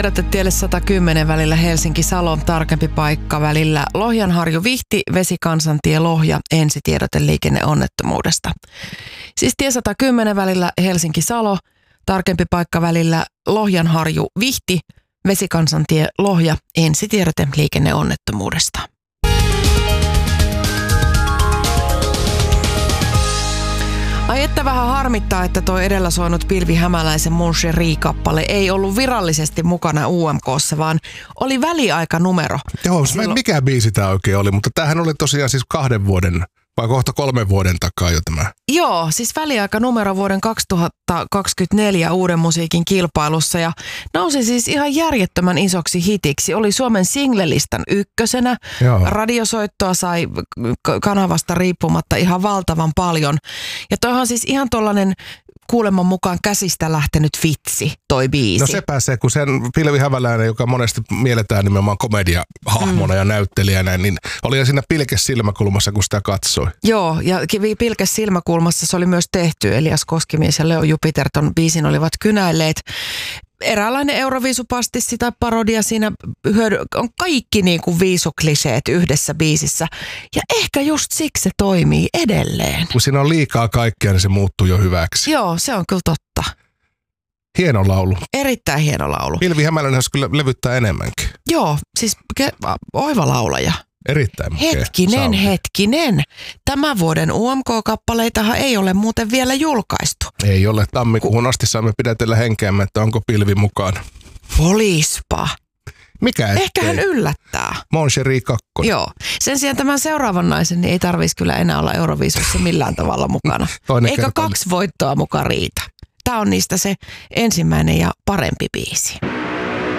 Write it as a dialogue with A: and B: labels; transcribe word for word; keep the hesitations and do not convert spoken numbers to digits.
A: Tielle sata kymmenen välillä Helsinki-Salo, tarkempi paikka välillä Lohjanharju-Vihti, Vesikansantie Lohja, ensitiedote liikenneonnettomuudesta. Siis tie sata kymmenen välillä Helsinki-Salo, tarkempi paikka välillä Lohjanharju-Vihti, Vesikansantie Lohja, ensitiedote liikenneonnettomuudesta. Ai että vähän harmittaa, että toi edellä soinut Pilvi Hämäläisen Mon Chéri-kappale ei ollut virallisesti mukana U M K:ssa, vaan oli väliaikanumero.
B: Joo, Silloin... mikä biisi tämä oikein oli, mutta tämähän oli tosiaan siis kahden vuoden vai kohta kolmen vuoden takaa jo tämä.
A: Joo, siis väliaikanumero vuoden kaksituhattakaksikymmentäneljä Uuden musiikin kilpailussa ja nousi siis ihan järjettömän isoksi hitiksi. Oli Suomen singlelistan ykkösenä. Joo. Radiosoittoa sai kanavasta riippumatta ihan valtavan paljon. Ja toihan siis ihan tollainen kuuleman mukaan käsistä lähtenyt vitsi, toi biisi.
B: No se pääsee, kun sen Pilvi Hämäläinen, joka monesti mielletään nimenomaan komediahahmona mm. ja näyttelijänä, niin oli siinä pilkes silmäkulmassa, kun sitä katsoi.
A: Joo, ja pilkes silmäkulmassa se oli myös tehty. Elias Koskimies ja Leo Jupiter ton biisin olivat kynäilleet. Eräänlainen euroviisupastissi tai parodia siinä on kaikki niin kuin viisukliseet yhdessä biisissä. Ja ehkä just siksi se toimii edelleen.
B: Kun siinä on liikaa kaikkea, niin se muuttuu jo hyväksi.
A: Joo, se on kyllä totta.
B: Hieno laulu.
A: Erittäin hieno laulu.
B: Pilvi Hämäläinen olisi kyllä levyttää enemmänkin.
A: Joo, siis ke- oiva laulaja.
B: Erittäin makea
A: Hetkinen,
B: soundi.
A: hetkinen. Tämän vuoden U M K-kappaleitahan ei ole muuten vielä julkaistu.
B: Ei ole. Tammikuuhun asti saamme pidätellä henkeämme, että onko Pilvi mukana.
A: Olispa.
B: Mikä ettei?
A: Ehkä hän yllättää.
B: Mon Chéri kaksi.
A: Joo. Sen sijaan tämän seuraavan naisen niin ei tarvitsisi kyllä enää olla Euroviisussa millään tavalla mukana. Eikä
B: kerta.
A: kaksi voittoa mukaan riitä. Tämä on niistä se ensimmäinen ja parempi biisi.